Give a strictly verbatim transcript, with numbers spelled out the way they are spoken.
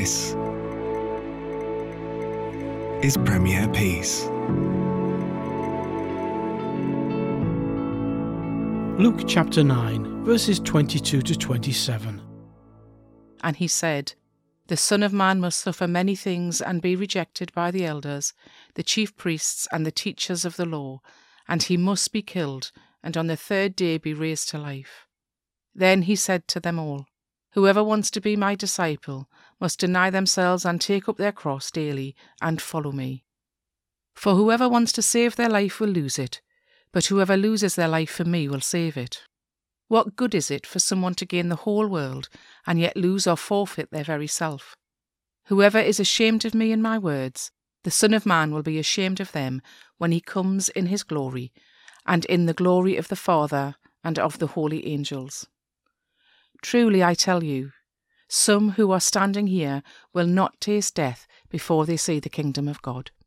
This is Premier Peace. Luke chapter nine, verses twenty-two to twenty-seven. And he said, The Son of Man must suffer many things and be rejected by the elders, the chief priests and the teachers of the law, and he must be killed, and on the third day be raised to life. Then he said to them all, Whoever wants to be my disciple must deny themselves and take up their cross daily and follow me. For whoever wants to save their life will lose it, but whoever loses their life for me will save it. What good is it for someone to gain the whole world and yet lose or forfeit their very self? Whoever is ashamed of me and my words, the Son of Man will be ashamed of them when he comes in his glory, and in the glory of the Father and of the holy angels. Truly I tell you, some who are standing here will not taste death before they see the kingdom of God.